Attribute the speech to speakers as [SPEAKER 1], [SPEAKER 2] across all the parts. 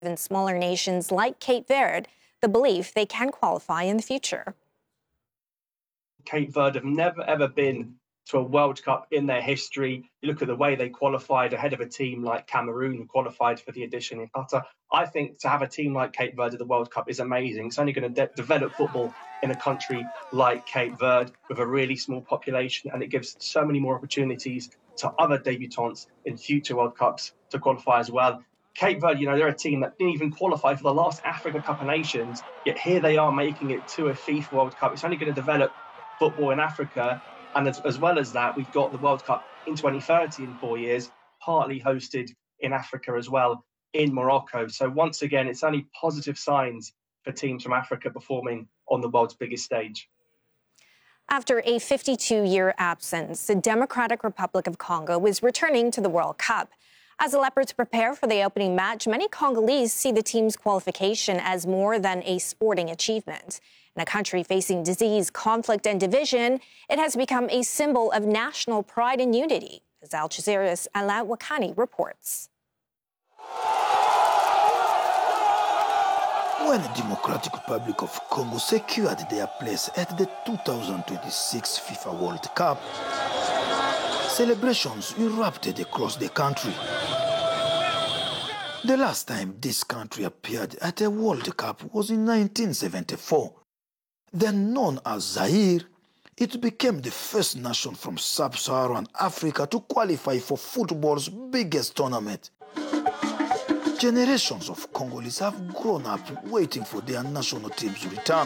[SPEAKER 1] given smaller nations like Cape Verde the belief they can qualify in the future.
[SPEAKER 2] Cape Verde have never, ever been to a World Cup in their history. You look at the way they qualified ahead of a team like Cameroon, who qualified for the edition in Qatar. I think to have a team like Cape Verde at the World Cup is amazing. It's only going to develop football in a country like Cape Verde with a really small population, and it gives so many more opportunities to other debutants in future World Cups to qualify as well. Cape Verde, they're a team that didn't even qualify for the last Africa Cup of Nations, yet here they are making it to a FIFA World Cup. It's only going to develop football in Africa. And as well as that, we've got the World Cup in 2030 in 4 years, partly hosted in Africa as well, in Morocco. So once again, it's only positive signs for teams from Africa performing on the world's biggest stage.
[SPEAKER 1] After a 52-year absence, the Democratic Republic of Congo is returning to the World Cup. As the Leopards prepare for the opening match, many Congolese see the team's qualification as more than a sporting achievement. In a country facing disease, conflict and division, it has become a symbol of national pride and unity, as Al Jazeera's Alain Wakani reports.
[SPEAKER 3] When the Democratic Republic of Congo secured their place at the 2026 FIFA World Cup, celebrations erupted across the country. The last time this country appeared at a World Cup was in 1974. Then known as Zaire, it became the first nation from sub-Saharan Africa to qualify for football's biggest tournament. Generations of Congolese have grown up waiting for their national team's return.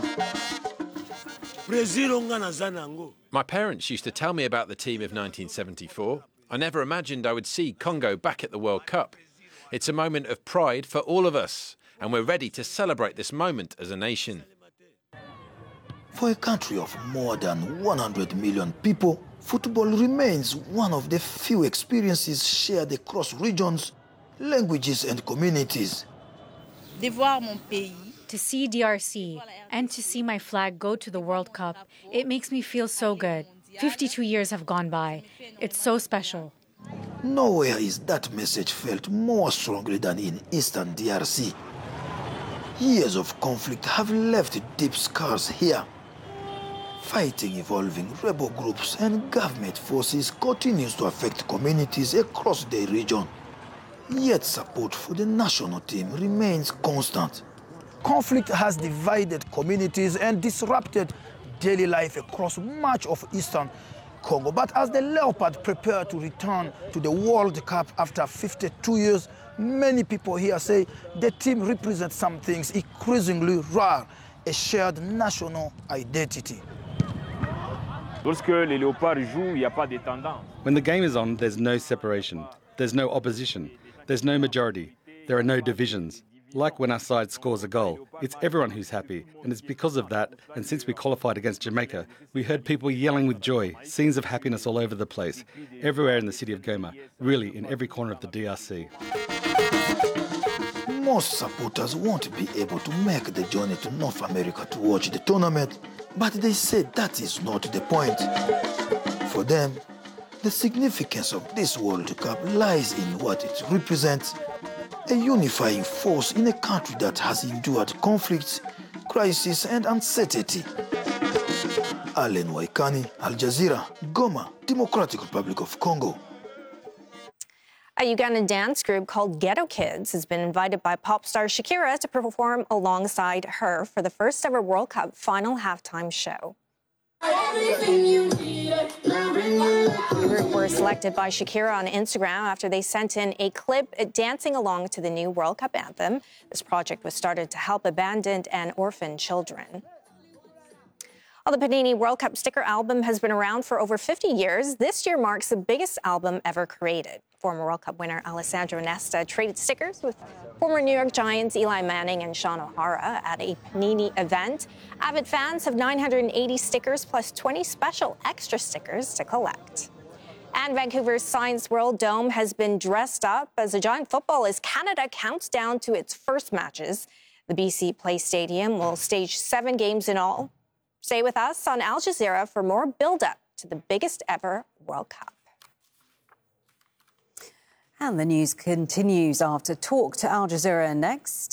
[SPEAKER 4] My parents used to tell me about the team of 1974. I never imagined I would see Congo back at the World Cup. It's a moment of pride for all of us, and we're ready to celebrate this moment as a nation.
[SPEAKER 3] For a country of more than 100 million people, football remains one of the few experiences shared across regions, languages and communities.
[SPEAKER 5] To see DRC and to see my flag go to the World Cup, it makes me feel so good. 52 years have gone by. It's so special.
[SPEAKER 3] Nowhere is that message felt more strongly than in Eastern DRC. Years of conflict have left deep scars here. Fighting evolving rebel groups and government forces continues to affect communities across the region. Yet support for the national team remains constant. Conflict has divided communities and disrupted daily life across much of Eastern Congo. But as the Leopards prepare to return to the World Cup after 52 years, many people here say the team represents some things increasingly rare, a shared national identity.
[SPEAKER 6] When
[SPEAKER 7] the game is on, there's no separation, there's no opposition, there's no majority, there are no divisions. Like when our side scores a goal, it's everyone who's happy, and it's because of that, and since we qualified against Jamaica, we heard people yelling with joy, scenes of happiness all over the place, everywhere in the city of Goma, really in every corner of the DRC.
[SPEAKER 3] Most supporters won't be able to make the journey to North America to watch the tournament, but they said that is not the point. For them, the significance of this World Cup lies in what it represents, a unifying force in a country that has endured conflicts, crisis and uncertainty. Alain Wakani, Al Jazeera, Goma, Democratic Republic of Congo.
[SPEAKER 1] A Ugandan dance group called Ghetto Kids has been invited by pop star Shakira to perform alongside her for the first ever World Cup final halftime show. The group were selected by Shakira on Instagram after they sent in a clip dancing along to the new World Cup anthem. This project was started to help abandoned and orphaned children. Well, the Panini World Cup sticker album has been around for over 50 years. This year marks the biggest album ever created. Former World Cup winner Alessandro Nesta traded stickers with former New York Giants Eli Manning and Sean O'Hara at a Panini event. Avid fans have 980 stickers plus 20 special extra stickers to collect. And Vancouver's Science World Dome has been dressed up as a giant football as Canada counts down to its first matches. The BC Place Stadium will stage 7 games in all. Stay with us on Al Jazeera for more build-up to the biggest ever World Cup.
[SPEAKER 8] And the news continues after talk to Al Jazeera next.